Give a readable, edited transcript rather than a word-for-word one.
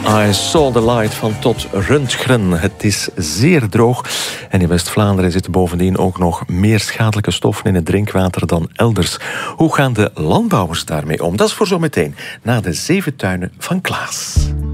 I saw the light van Todd Rundgren. Het is zeer droog en in West-Vlaanderen zitten bovendien ook nog meer schadelijke stoffen in het drinkwater dan elders. Hoe gaan de landbouwers daarmee om? Dat is voor zometeen na de 7 tuinen van Klaas.